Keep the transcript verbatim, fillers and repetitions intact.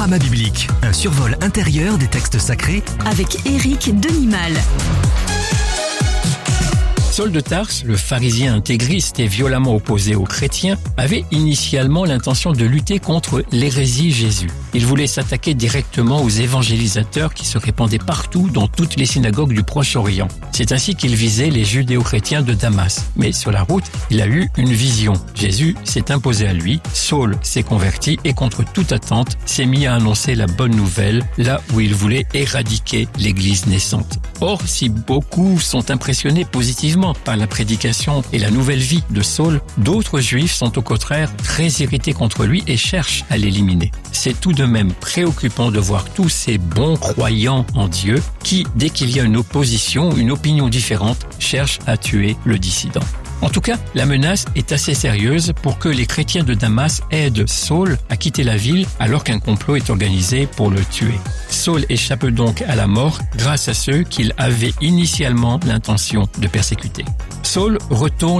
Panorama biblique, un survol intérieur des textes sacrés avec Éric Denimal. Saul de Tarse, le pharisien intégriste et violemment opposé aux chrétiens, avait initialement l'intention de lutter contre l'hérésie Jésus. Il voulait s'attaquer directement aux évangélisateurs qui se répandaient partout dans toutes les synagogues du Proche-Orient. C'est ainsi qu'il visait les judéo-chrétiens de Damas. Mais sur la route, il a eu une vision. Jésus s'est imposé à lui, Saul s'est converti et contre toute attente, s'est mis à annoncer la bonne nouvelle là où il voulait éradiquer l'Église naissante. Or, si beaucoup sont impressionnés positivement par la prédication et la nouvelle vie de Saul, d'autres juifs sont au contraire très irrités contre lui et cherchent à l'éliminer. C'est tout de même préoccupant de voir tous ces bons croyants en Dieu qui, dès qu'il y a une opposition, une opinion différente, cherchent à tuer le dissident. En tout cas, la menace est assez sérieuse pour que les chrétiens de Damas aident Saul à quitter la ville alors qu'un complot est organisé pour le tuer. Saul échappe donc à la mort grâce à ceux qu'il avait initialement l'intention de persécuter. Saul retourne